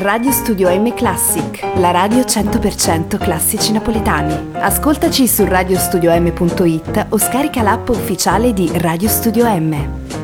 Radio Studio M Classic, la radio 100% classici napoletani. Ascoltaci su radiostudioM.it o scarica l'app ufficiale di Radio Studio M.